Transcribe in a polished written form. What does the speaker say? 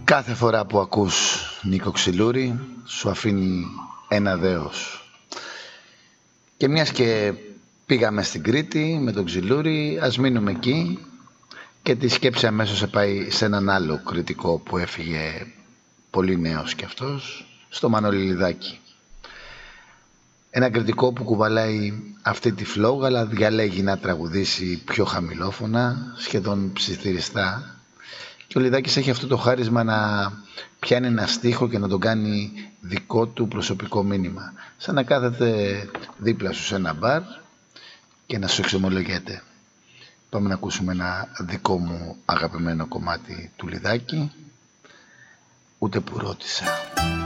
Κάθε φορά που ακούς Νίκο Ξυλούρη σου αφήνει ένα δέος. Και μιας και πήγαμε στην Κρήτη με τον Ξυλούρη, ας μείνουμε εκεί και τη σκέψη αμέσως σε πάει σε έναν άλλο κριτικό που έφυγε πολύ νέος κι αυτός, στο Μανώλη Λιδάκη. Ένα κριτικό που κουβαλάει αυτή τη φλόγα, αλλά διαλέγει να τραγουδήσει πιο χαμηλόφωνα, σχεδόν ψιθυριστά. Και ο Λιδάκης έχει αυτό το χάρισμα να πιάνει ένα στίχο και να τον κάνει δικό του προσωπικό μήνυμα. Σαν να κάθεται δίπλα σου σε ένα μπαρ και να σου εξομολογέται. Πάμε να ακούσουμε ένα δικό μου αγαπημένο κομμάτι του Λιδάκη. Ούτε που ρώτησα.